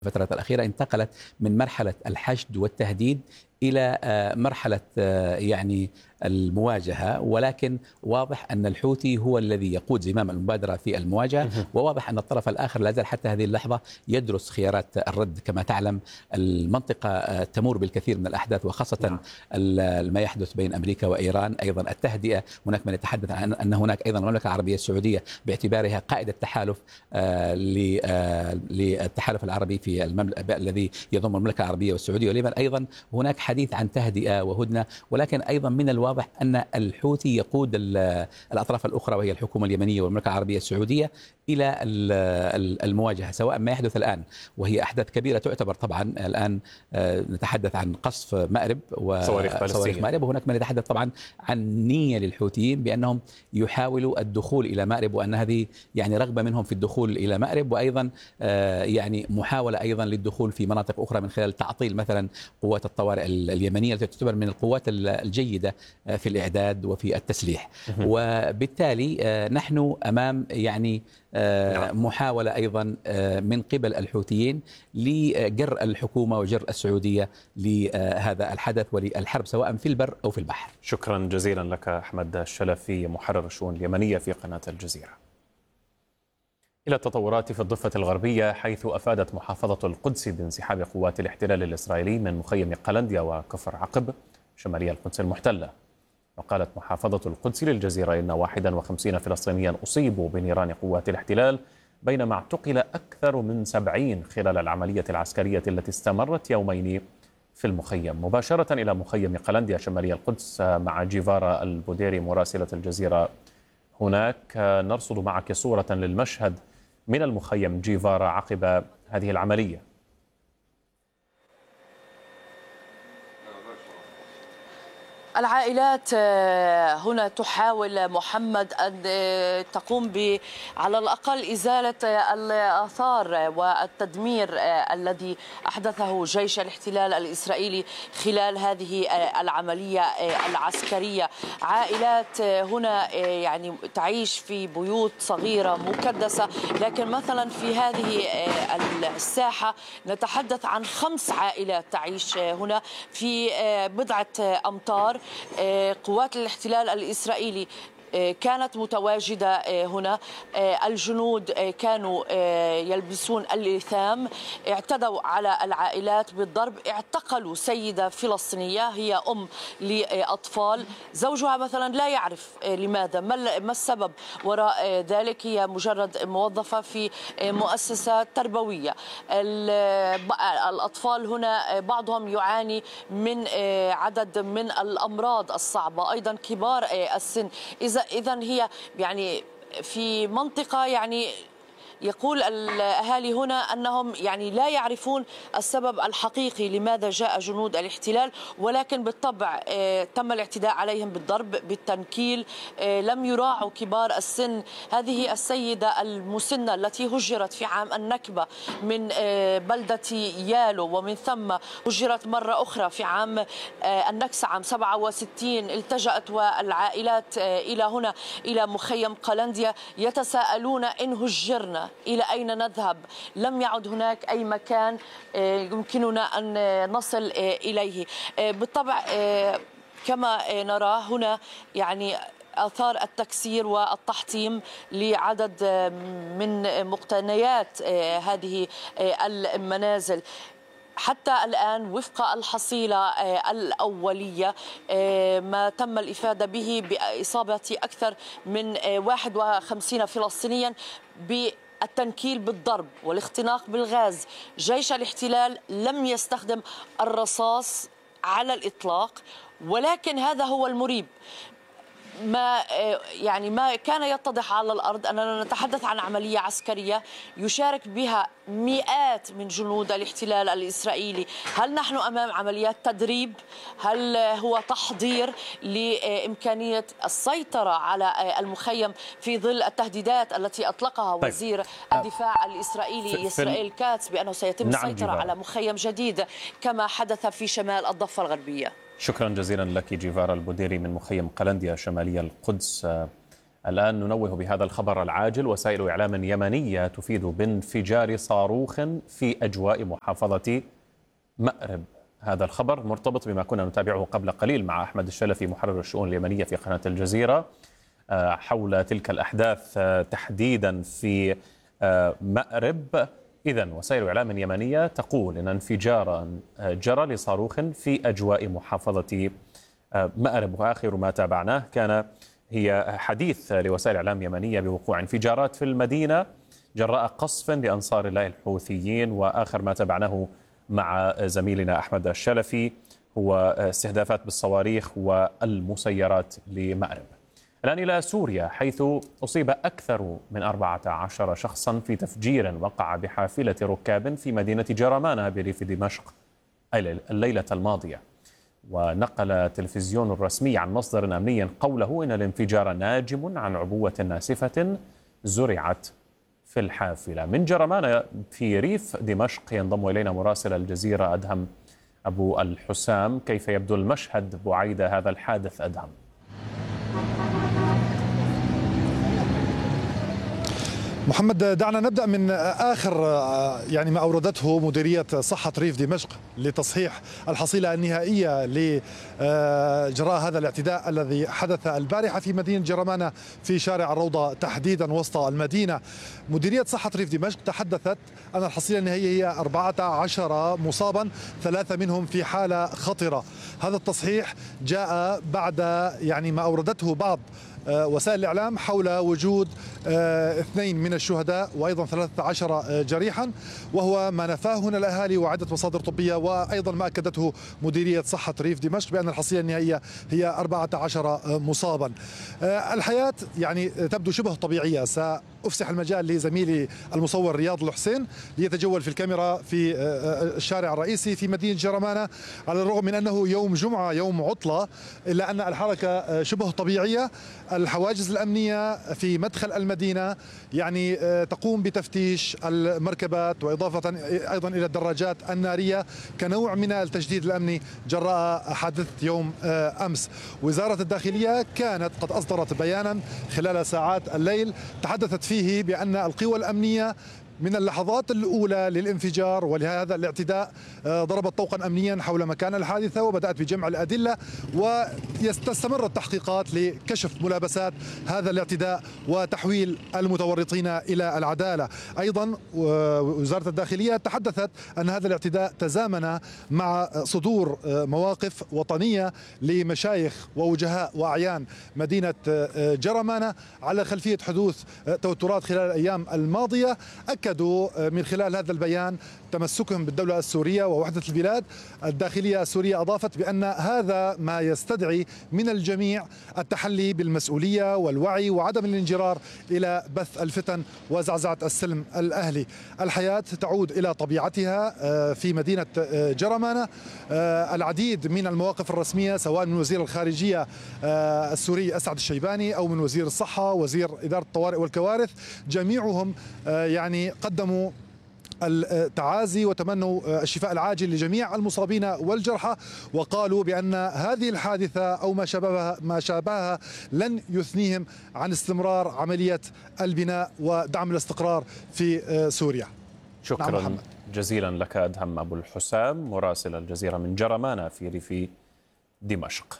الفترات الأخيرة انتقلت من مرحلة الحشد والتهديد إلى مرحلة يعني المواجهة، ولكن واضح أن الحوثي هو الذي يقود زمام المبادرة في المواجهة، وواضح أن الطرف الآخر لا زال حتى هذه اللحظة يدرس خيارات الرد. كما تعلم المنطقة تمر بالكثير من الأحداث، وخاصة ما يحدث بين أمريكا وإيران، أيضا التهدئة. هناك من يتحدث عن أن هناك أيضا المملكة العربية السعودية باعتبارها قائد التحالف للتحالف العربي في الذي يضم المملكة العربية والسعودية واليمن. أيضا هناك حديث عن تهدئة وهدنة، ولكن أيضا من الواضح أن الحوثي يقود الأطراف الأخرى وهي الحكومة اليمنية والمملكة العربية السعودية إلى المواجهة، سواء ما يحدث الآن وهي أحداث كبيرة تعتبر. طبعا الآن نتحدث عن قصف مأرب وصواريخ مأرب، وهناك من يتحدث طبعا عن نية للحوثيين بأنهم يحاولوا الدخول إلى مأرب، وأن هذه يعني رغبة منهم في الدخول إلى مأرب، وأيضا يعني محاولة أيضا للدخول في مناطق أخرى من خلال تعطيل مثلا قوات الطوارئ اليمنية التي تعتبر من القوات الجيدة في الإعداد وفي التسليح. وبالتالي نحن أمام يعني محاولة أيضا من قبل الحوثيين لجر الحكومة وجر السعودية لهذا الحدث وللحرب سواء في البر أو في البحر. شكرا جزيلا لك أحمد الشلفي، محرر الشؤون اليمنية في قناة الجزيرة. إلى التطورات في الضفة الغربية، حيث أفادت محافظة القدس بانسحاب قوات الاحتلال الإسرائيلي من مخيم قلنديا وكفر عقب شمالية القدس المحتلة. وقالت محافظة القدس للجزيرة إن 51 فلسطينيا أصيبوا بنيران قوات الاحتلال، بينما اعتقل أكثر من 70 خلال العملية العسكرية التي استمرت يومين في المخيم. مباشرة إلى مخيم قلنديا شمالية القدس مع جيفارا البوديري مراسلة الجزيرة هناك، نرصد معك صورة للمشهد من المخيم جيفارا عقب هذه العملية. العائلات هنا تحاول محمد أن تقوم على الأقل إزالة الآثار والتدمير الذي أحدثه جيش الاحتلال الإسرائيلي خلال هذه العملية العسكرية. عائلات هنا يعني تعيش في بيوت صغيرة مكدسة، لكن مثلا في هذه الساحة نتحدث عن 5 عائلات تعيش هنا في بضعة أمتار. قوات الاحتلال الإسرائيلي كانت متواجدة هنا، الجنود كانوا يلبسون اللثام، اعتدوا على العائلات بالضرب، اعتقلوا سيدة فلسطينية هي أم لأطفال، زوجها مثلا لا يعرف لماذا، ما السبب وراء ذلك، هي مجرد موظفة في مؤسسة تربوية. الأطفال هنا بعضهم يعاني من عدد من الأمراض الصعبة، أيضا كبار السن. إذا هي يعني في منطقة يعني يقول الأهالي هنا أنهم يعني لا يعرفون السبب الحقيقي لماذا جاء جنود الاحتلال، ولكن بالطبع تم الاعتداء عليهم بالضرب بالتنكيل، لم يراعوا كبار السن. هذه السيدة المسنة التي هجرت في عام النكبة من بلدة يالو، ومن ثم هجرت مرة أخرى في عام النكسة عام 67، التجأت والعائلات إلى هنا إلى مخيم قلنديا، يتساءلون إن هجرنا إلى أين نذهب؟ لم يعد هناك أي مكان يمكننا أن نصل إليه. بالطبع كما نرى هنا يعني آثار التكسير والتحطيم لعدد من مقتنيات هذه المنازل. حتى الآن وفق الحصيلة الأولية ما تم الإفادة به بإصابة أكثر من 51 فلسطينيا التنكيل بالضرب والاختناق بالغاز. جيش الاحتلال لم يستخدم الرصاص على الإطلاق، ولكن هذا هو المريب. ما كان يتضح على الأرض أننا نتحدث عن عملية عسكرية يشارك بها مئات من جنود الاحتلال الإسرائيلي. هل نحن أمام عمليات تدريب؟ هل هو تحضير لإمكانية السيطرة على المخيم في ظل التهديدات التي أطلقها وزير الدفاع الإسرائيلي إسرائيل كاتس بأنه سيتم السيطرة على مخيم جديد كما حدث في شمال الضفة الغربية؟ شكرا جزيلا لك جيفارا البوديري من مخيم قلنديا شمالية القدس الآن ننوه بهذا الخبر العاجل. وسائل إعلام يمنية تفيد بانفجار صاروخ في أجواء محافظة مأرب. هذا الخبر مرتبط بما كنا نتابعه قبل قليل مع أحمد الشلفي محرر الشؤون اليمنية في قناة الجزيرة حول تلك الأحداث تحديدا في مأرب. إذن وسائل إعلام يمنية تقول إن انفجارا جرى لصاروخ في أجواء محافظة مأرب، وآخر ما تابعناه كان هي حديث لوسائل إعلام يمنية بوقوع انفجارات في المدينة جراء قصف لأنصار الله الحوثيين، وآخر ما تابعناه مع زميلنا أحمد الشلفي هو استهدافات بالصواريخ والمسيرات لمأرب. الآن إلى سوريا، حيث أصيب أكثر من 14 شخصا في تفجير وقع بحافلة ركاب في مدينة جرمانة بريف دمشق الليلة الماضية. ونقل التلفزيون الرسمي عن مصدر أمني قوله إن الانفجار ناجم عن عبوة ناسفة زرعت في الحافلة. من جرمانة في ريف دمشق ينضم إلينا مراسل الجزيرة أدهم أبو الحسام. كيف يبدو المشهد بعيد هذا الحادث أدهم؟ محمد، دعنا نبدأ من آخر ما أوردته مديرية صحة ريف دمشق لتصحيح الحصيلة النهائية لجراء هذا الاعتداء الذي حدث البارحة في مدينة جرمانة في شارع الروضة تحديدا وسط المدينة. مديرية صحة ريف دمشق تحدثت أن الحصيلة النهائية هي 14 مصابا، 3 منهم في حالة خطرة. هذا التصحيح جاء بعد ما أوردته بعض وسائل الإعلام حول وجود 2 من الشهداء وأيضا 13 جريحا، وهو ما نفاه هنا الأهالي وعدة مصادر طبية، وأيضا ما أكدته مديرية صحة ريف دمشق بأن الحصيلة النهائية هي 14 مصابا. الحياة تبدو شبه طبيعية. سأفسح المجال لزميلي المصور رياض الحسين ليتجول في الكاميرا في الشارع الرئيسي في مدينة جرمانة. على الرغم من أنه يوم جمعة، يوم عطلة، إلا أن الحركة شبه طبيعية. الحواجز الأمنية في مدخل المدينة تقوم بتفتيش المركبات، وإضافة أيضا إلى الدراجات النارية كنوع من التجديد الأمني جراء حادث يوم أمس. وزارة الداخلية كانت قد أصدرت بيانا خلال ساعات الليل تحدثت فيه بأن القوى الأمنية من اللحظات الأولى للانفجار ولهذا الاعتداء ضربت طوقا أمنيا حول مكان الحادثة، وبدأت بجمع الأدلة، وتستمر التحقيقات لكشف ملابسات هذا الاعتداء وتحويل المتورطين إلى العدالة. أيضا وزارة الداخلية تحدثت أن هذا الاعتداء تزامن مع صدور مواقف وطنية لمشايخ ووجهاء وأعيان مدينة جرمانة على خلفية حدوث توترات خلال الأيام الماضية. أكدوا من خلال هذا البيان تمسكهم بالدولة السورية ووحدة البلاد. الداخلية السورية أضافت بأن هذا ما يستدعي من الجميع التحلي بالمسؤولية والوعي وعدم الانجرار إلى بث الفتن وزعزعة السلم الأهلي. الحياة تعود إلى طبيعتها في مدينة جرمانة. العديد من المواقف الرسمية سواء من وزير الخارجية السوري أسعد الشيباني أو من وزير الصحة وزير إدارة الطوارئ والكوارث، جميعهم قدموا التعازي وتمنوا الشفاء العاجل لجميع المصابين والجرحى، وقالوا بأن هذه الحادثة أو ما شابهها لن يثنيهم عن استمرار عملية البناء ودعم الاستقرار في سوريا. شكرا جزيلا لك أدهم أبو الحسام مراسل الجزيرة من جرمانة في ريف دمشق.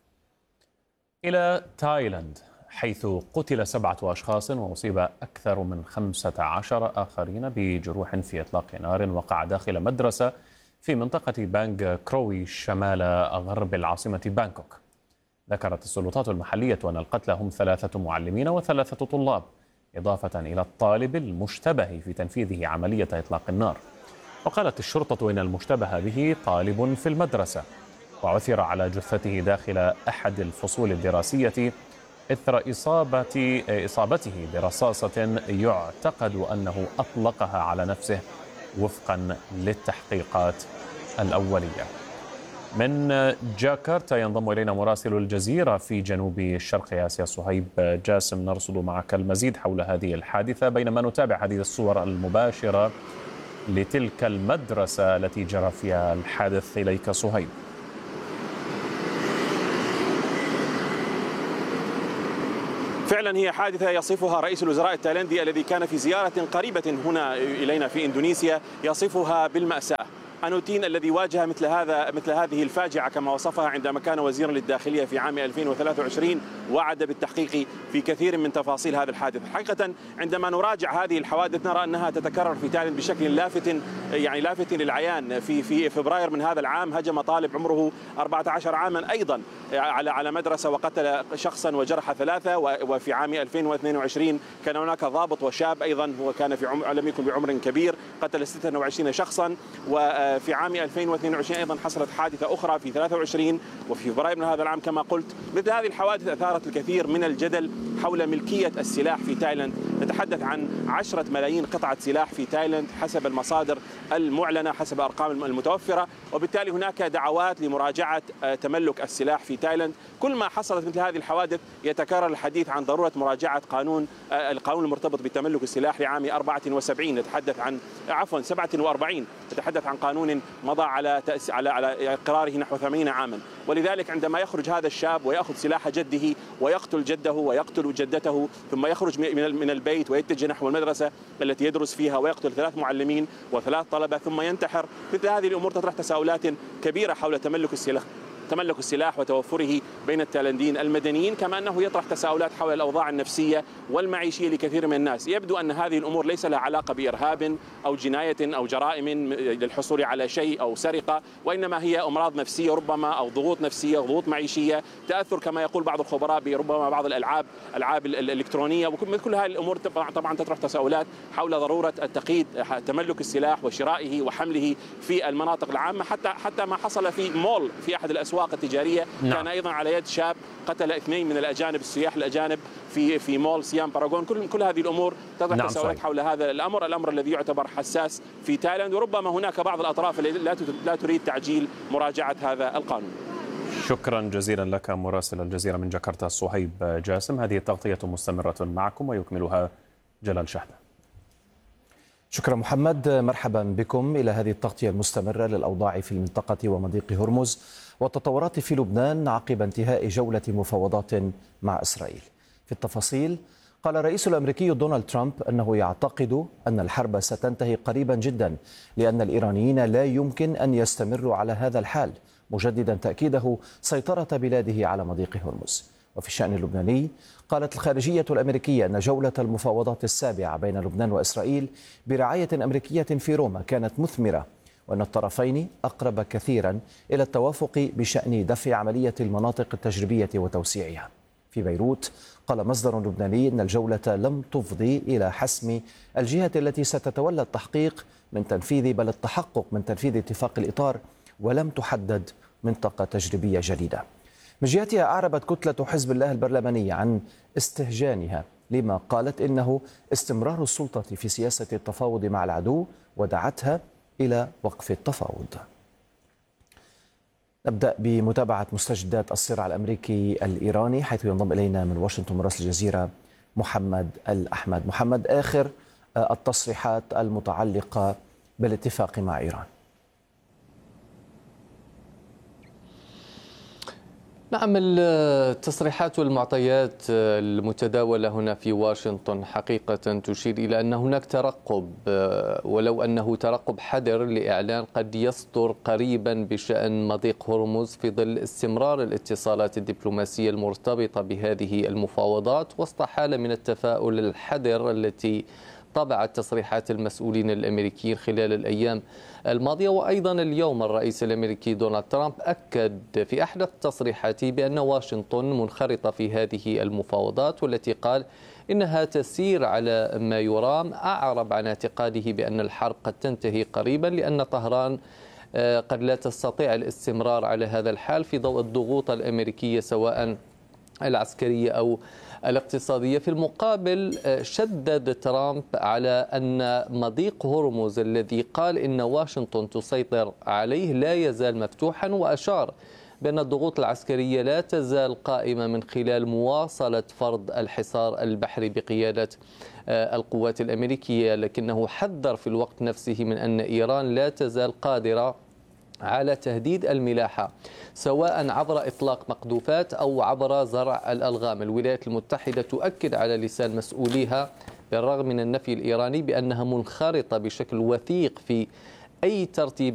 إلى تايلاند، حيث قتل 7 أشخاص وأصيب أكثر من 15 آخرين بجروح في إطلاق نار وقع داخل مدرسة في منطقة بانغ كروي شمال غرب العاصمة بانكوك. ذكرت السلطات المحلية أن القتلى هم 3 معلمين و3 طلاب، إضافة إلى الطالب المشتبه في تنفيذه عملية إطلاق النار. وقالت الشرطة إن المشتبه به طالب في المدرسة، وعثر على جثته داخل أحد الفصول الدراسية إثر إصابته برصاصة يعتقد أنه أطلقها على نفسه وفقا للتحقيقات الأولية. من جاكرتا ينضم إلينا مراسل الجزيرة في جنوب شرق آسيا صهيب جاسم، نرصد معك المزيد حول هذه الحادثة بينما نتابع هذه الصور المباشرة لتلك المدرسة التي جرى فيها الحادث. إليك صهيب. فعلا هي حادثة يصفها رئيس الوزراء التايلندي الذي كان في زيارة قريبة هنا إلينا في إندونيسيا، يصفها بالمأساة. أنوتين الذي واجه مثل هذه الفاجعة كما وصفها عندما كان وزيرا للداخلية في عام 2023 وعد بالتحقيق في كثير من تفاصيل هذا الحادث. حقيقة عندما نراجع هذه الحوادث نرى أنها تتكرر في تايلاند بشكل لافت للعيان. في فبراير من هذا العام هجم طالب عمره 14 عاما أيضا على مدرسة وقتل شخصا وجرح 3. وفي عام 2022 كان هناك ضابط وشاب أيضا هو كان لم يكن بعمر كبير قتل 26 شخصا. وفي عام 2022 أيضا حصلت حادثة أخرى في 23 وفي فبراير من هذا العام كما قلت. مثل هذه الحوادث أثارت الكثير من الجدل حول ملكية السلاح في تايلاند. نتحدث عن 10 ملايين قطعة سلاح في تايلاند حسب المصادر المعلنة، حسب الأرقام المتوفرة، وبالتالي هناك دعوات لمراجعة تملك السلاح في تايلاند. كل ما حصلت مثل هذه الحوادث يتكرر الحديث عن ضرورة مراجعة القانون المرتبط بتملك السلاح لعام 74. نتحدث عن 47 نتحدث عن قانون مضى على إقراره نحو 80 عاما. ولذلك عندما يخرج هذا الشاب ويأخذ سلاح جده ويقتل جده ويقتل جدته ثم يخرج من البيت ويتجه نحو المدرسة التي يدرس فيها ويقتل 3 معلمين و3 طلبة ثم ينتحر، مثل هذه الأمور تطرح تساؤلات كبيرة حول تملك السلاح وتوفره بين التايلانديين المدنيين، كما أنه يطرح تساؤلات حول الأوضاع النفسية والمعيشية لكثير من الناس. يبدو أن هذه الأمور ليس لها علاقة بإرهاب أو جناية أو جرائم للحصول على شيء أو سرقة، وإنما هي أمراض نفسية ربما أو ضغوط نفسية ضغوط معيشية، تأثر كما يقول بعض الخبراء بربما بعض الألعاب الإلكترونية. وكل هذه الأمور طبعا تطرح تساؤلات حول ضرورة التقييد تملك السلاح وشرائه وحمله في المناطق العامة. حتى ما حصل في مول في أحد الأسواق التجارية كان أيضا على يد شاب قتل 2 من الأجانب السياح الأجانب في مول سيام باراغون. كل هذه الأمور تطرح تساؤلات حول هذا الأمر الذي يعتبر حساس في تايلاند، وربما هناك بعض الأطراف التي لا تريد تعجيل مراجعة هذا القانون. شكرا جزيلا لك مراسل الجزيرة من جاكرتا صهيب جاسم. هذه التغطية مستمرة معكم ويكملها جلال شحدة. شكرا محمد، مرحبا بكم إلى هذه التغطية المستمرة للأوضاع في المنطقة ومضيق هرمز والتطورات في لبنان عقب انتهاء جولة مفاوضات مع إسرائيل. في التفاصيل، قال الرئيس الأمريكي دونالد ترامب أنه يعتقد أن الحرب ستنتهي قريبا جدا لأن الإيرانيين لا يمكن أن يستمروا على هذا الحال، مجددا تأكيده سيطرة بلاده على مضيق هرمز. وفي الشأن اللبناني، قالت الخارجية الأمريكية أن جولة المفاوضات السابعة بين لبنان وإسرائيل برعاية أمريكية في روما كانت مثمرة، وأن الطرفين أقرب كثيرا إلى التوافق بشأن دفع عملية المناطق التجريبية وتوسيعها. في بيروت، قال مصدر لبناني أن الجولة لم تفضي إلى حسم الجهة التي ستتولى التحقيق من تنفيذ بل التحقق من تنفيذ اتفاق الإطار، ولم تحدد منطقة تجريبية جديدة. من جهتها، أعربت كتلة حزب الله البرلمانية عن استهجانها لما قالت إنه استمرار السلطة في سياسة التفاوض مع العدو، ودعتها إلى وقف التفاوض. نبدأ بمتابعة مستجدات الصراع الأمريكي الإيراني، حيث ينضم إلينا من واشنطن مراسل الجزيرة محمد الأحمد. محمد، آخر التصريحات المتعلقة بالاتفاق مع إيران. نعم، التصريحات والمعطيات المتداولة هنا في واشنطن حقيقة تشير إلى أن هناك ترقب، ولو أنه ترقب حذر لإعلان قد يصدر قريبا بشأن مضيق هرمز في ظل استمرار الاتصالات الدبلوماسية المرتبطة بهذه المفاوضات، وسط حالة من التفاؤل الحذر التي طبعت تصريحات المسؤولين الأمريكيين خلال الأيام الماضية. وأيضا اليوم الرئيس الأمريكي دونالد ترامب أكد في أحدث تصريحاته بأن واشنطن منخرطة في هذه المفاوضات، والتي قال إنها تسير على ما يرام. أعرب عن اعتقاده بأن الحرب قد تنتهي قريبا، لأن طهران قد لا تستطيع الاستمرار على هذا الحال في ضوء الضغوط الأمريكية سواء العسكرية أو الاقتصادية. في المقابل، شدد ترامب على أن مضيق هرمز الذي قال إن واشنطن تسيطر عليه لا يزال مفتوحا، وأشار بأن الضغوط العسكرية لا تزال قائمة من خلال مواصلة فرض الحصار البحري بقيادة القوات الأمريكية، لكنه حذر في الوقت نفسه من أن إيران لا تزال قادرة على تهديد الملاحة سواء عبر إطلاق مقذوفات أو عبر زرع الألغام. الولايات المتحدة تؤكد على لسان مسؤوليها بالرغم من النفي الإيراني بأنها منخرطة بشكل وثيق في أي ترتيب